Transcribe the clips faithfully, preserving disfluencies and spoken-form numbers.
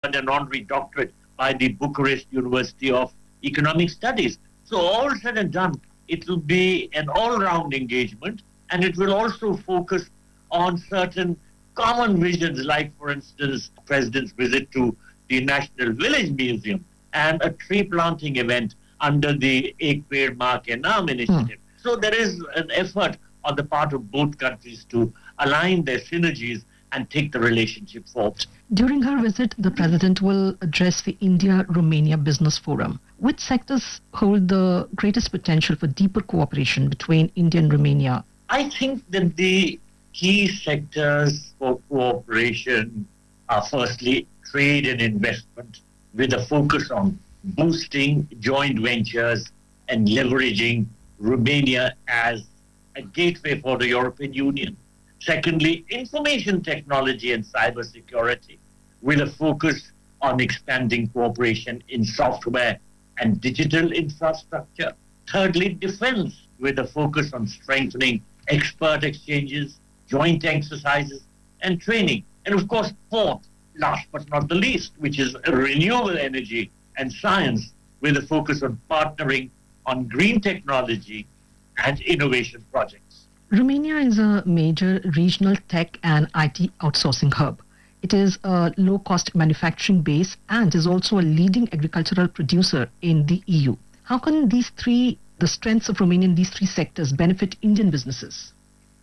and an honorary doctorate by the Bucharest University of Economic Studies. So all said and done, it will be an all-round engagement, and it will also focus on certain common visions, like, for instance, the President's visit to the National Village Museum and a tree planting event under the Ek Ped Maa Ke Naam initiative. Hmm. So there is an effort on the part of both countries to align their synergies and take the relationship forward. During her visit, the President will address the India-Romania Business Forum. Which sectors hold the greatest potential for deeper cooperation between India and Romania? I think that the key sectors for cooperation are firstly trade and investment, with a focus on boosting joint ventures and leveraging Romania as a gateway for the European Union. Secondly, information technology and cybersecurity, with a focus on expanding cooperation in software and digital infrastructure. Thirdly, defense, with a focus on strengthening expert exchanges, joint exercises, and training. And of course, fourth, last but not the least, which is renewable energy and science, with a focus on partnering on green technology and innovation projects. Romania is a major regional tech and I T outsourcing hub. It is a low-cost manufacturing base and is also a leading agricultural producer in the E U. How can these three, the strengths of Romania in these three sectors, benefit Indian businesses?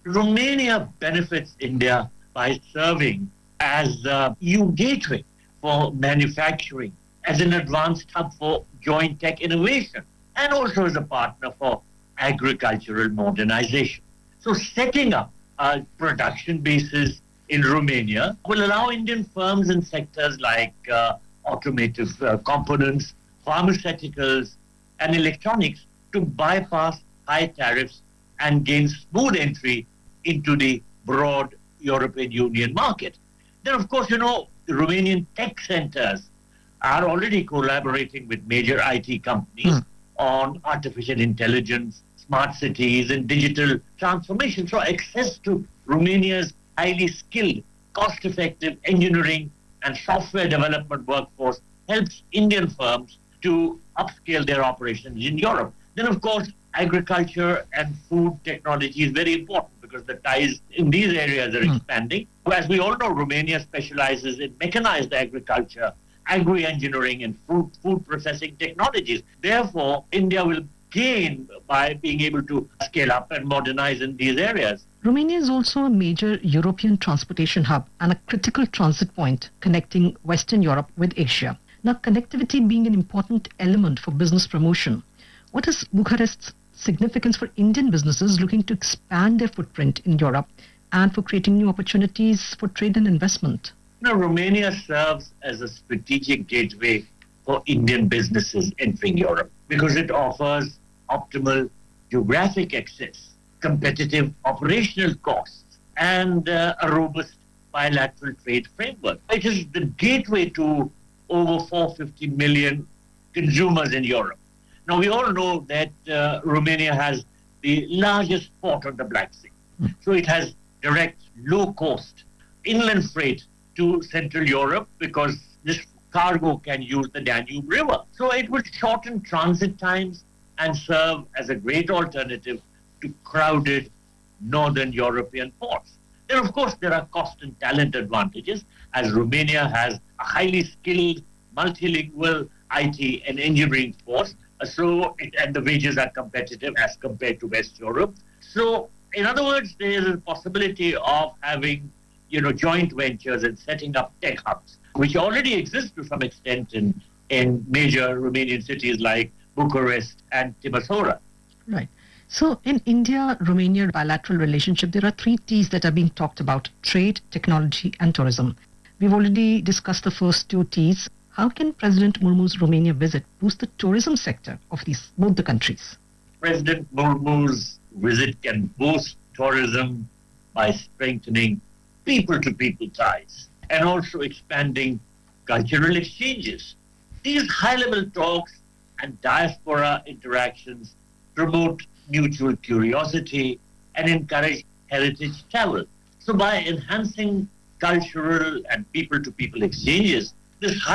Romania benefits India by serving as the E U gateway for manufacturing, as an advanced hub for joint tech innovation, and also as a partner for agricultural modernization. So setting up a production bases in Romania will allow Indian firms in sectors like uh, automotive uh, components, pharmaceuticals, and electronics to bypass high tariffs and gain smooth entry into the broad European Union market. Then, of course, you know, the Romanian tech centers are already collaborating with major I T companies mm. on artificial intelligence, smart cities, and digital transformation. So access to Romania's highly skilled, cost-effective engineering and software development workforce helps Indian firms to upscale their operations in Europe. Then, of course, agriculture and food technology is very important because the ties in these areas are mm. expanding. As we all know, Romania specializes in mechanized agriculture, agri-engineering, and food, food processing technologies. Therefore, India will gain by being able to scale up and modernize in these areas. Romania is also a major European transportation hub and a critical transit point connecting Western Europe with Asia. Now, connectivity being an important element for business promotion, what is Bucharest's significance for Indian businesses looking to expand their footprint in Europe and for creating new opportunities for trade and investment? Now, Romania serves as a strategic gateway for Indian businesses entering Europe because it offers optimal geographic access, competitive operational costs, and uh, a robust bilateral trade framework. It is the gateway to over four hundred fifty million consumers in Europe. Now, we all know that uh, Romania has the largest port on the Black Sea. Mm. So it has direct, low-cost inland freight to Central Europe because this cargo can use the Danube River. So it will shorten transit times and serve as a great alternative to crowded northern European ports. Then, of course, there are cost and talent advantages, as Romania has a highly skilled, multilingual I T and engineering force, so it, and the wages are competitive as compared to West Europe. So, in other words, there is a possibility of having, you know, joint ventures and setting up tech hubs, which already exist to some extent in, in major Romanian cities like Bucharest and Timisoara. Right. So in India-Romania bilateral relationship, there are three T's that are being talked about: trade, technology, and tourism. We've already discussed the first two T's. How can President Murmu's Romania visit boost the tourism sector of these both the countries? President Murmu's visit can boost tourism by strengthening people-to-people ties and also expanding cultural exchanges. These high-level talks and diaspora interactions promote mutual curiosity and encourage heritage travel. So by enhancing cultural and people-to-people exchanges, this high